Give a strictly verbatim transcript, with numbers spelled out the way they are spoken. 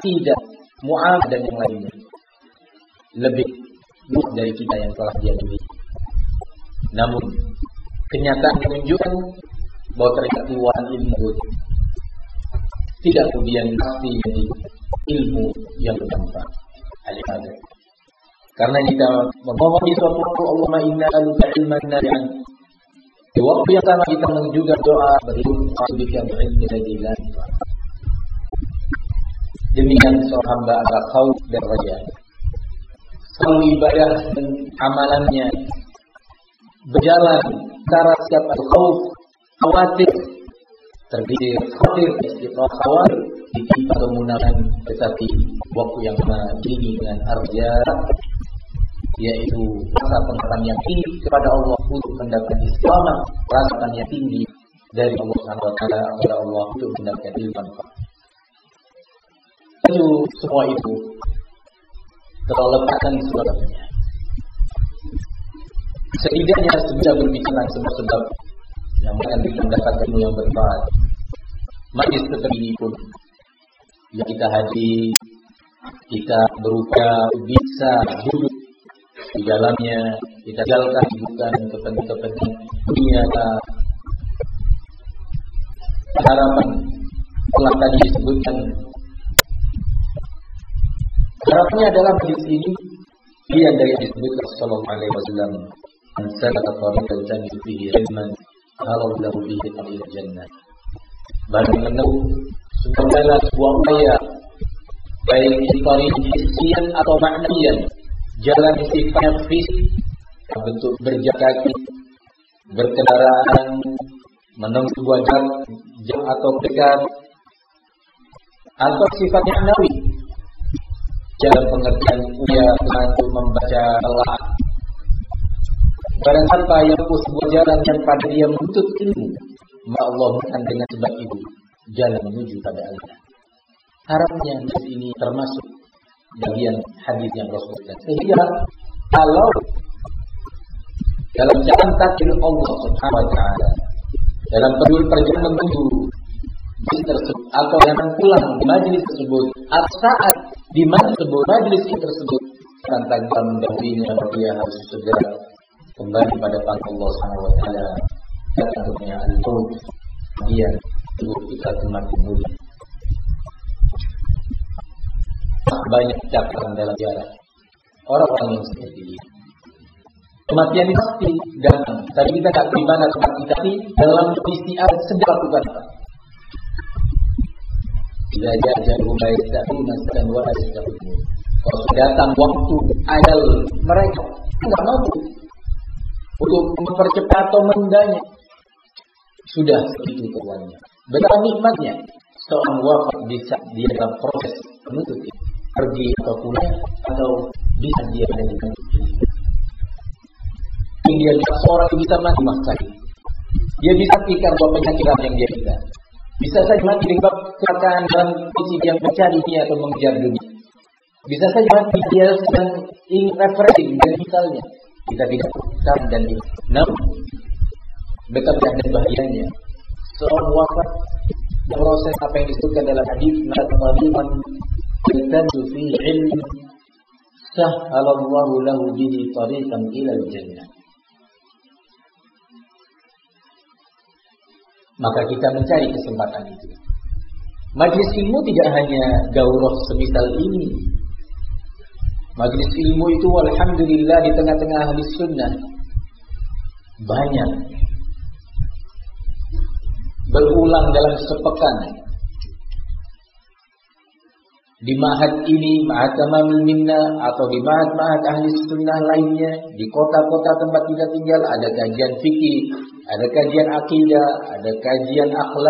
akidah, muamalah dan yang lainnya lebih luas dari kita yang telah dia miliki. Namun kenyataan menunjukkan bahwa ternyata luasan ilmu tidak kemudian pasti menjadi ilmu yang bermanfaat. Al-ibadah. Karena kita memohon di suatu waktu Allahumma inna as'aluka ilman nafi'an. Di waktu yang sama kita juga doa berdoa bika ilmi ladzi la yanfa'. Demikian seorang hamba agak khauf dan raja. Selalu ibadah dan amalannya berjalan antara setiap al-khauf, khawatir, tergigir, khawatir, istiqamah, khawatir, ditimpa kemunahan, tetapi waktu yang sama ini dengan arja, yaitu rasa pengharapan yang tinggi kepada Allah untuk mendapat istiqamah, rasa yang tinggi dari Allah Subhanahu wa taala kepada Allah untuk mendapatkan ilmu. Itu semua itu terletakkan sebabnya. Setidaknya sudah berbicara sebab-sebab yang akan kita mendapatkan ilmu yang bermanfaat. Majlis seperti ini pun yang kita hadiri, kita berupaya bisa duduk di dalamnya, kita jalankan bukan kepentingan dunia. Harapan telah tadi disebutkan. Harapannya adalah majlis ini yang dari disebutkan sallallahu alaihi wasallam, "Man salaka tariqan yaltamisu fihi ilman, halallahu bihi tariqal jannah." Barang menempuh segala sebuah upaya, baik tariq hissian atau ma'nawiyan, jalan sifatnya fisik, bentuk berjalan kaki, berkendaraan, menempuh sebuah jalan atau dekat, atau sifatnya ma'nawi, jalan pengertian upaya untuk membaca telah. Barang siapa yang menempuh sebuah jalan yang pada dia menuntut ilmu, maka Allah akan dengan sebab itu jalan menuju pada Allah. Harapnya ini termasuk bagian hadis yang Rasulullah. Sehingga kalau dalam jalan takdir Allah Subhanahu wa taala, dalam perjalanan menuju majlis tersebut atau yang pulang di majlis tersebut, atau saat di majlis tersebut, majlis tersebut tentang mendahulunya, dia harus segera kembali pada panggilan Allah Subhanahu wa taala. Tentunya al-maut dia tubuh kita semakin mulia. Banyak catatan dalam sejarah orang-orang yang seperti ini. Kematian itu pasti datang. Tadi kita tak di mana kematian, tapi dalam kondisi ada sedang lakukan apa? Bila jajarum baik satu dan dua hari satu. Kalau datang waktu ajal mereka tidak mampu untuk mempercepat atau menundanya. Sudah segitu keruannya. Betapa nikmatnya seorang wafat bisa dia dalam proses menuntut ini. Pergi atau pulang atau bisa dia ada di kantor ini. Dia bisa seorang yang bisa mati maksain. Dia bisa pikir bahwa penyakit yang dia bisa. Bisa saja mati dengan kecelakaan dalam posisi yang mencari dia atau mengejar dunia. Bisa saja mati dia sedang ingin refreshing dan misalnya kita tidak tahu dan ini. Namun betapa dan bahayanya seorang wafat proses apa yang disebutkan dalam hadis ma'atmariman yaltamisu fi ilm sahhalallahu lahu bihi tariqan ila al-jannah. Maka kita mencari kesempatan itu. Majlis ilmu tidak hanya daurah semisal ini. Majlis ilmu itu alhamdulillah di tengah-tengah ahli sunnah banyak berulang dalam sepekan. Di ma'had ini, ma'had Tamamul Minnah atau di ma'had-ma'had ahli sunnah lainnya, di kota-kota tempat kita tinggal ada kajian fikih, ada kajian akidah, ada kajian akhlak.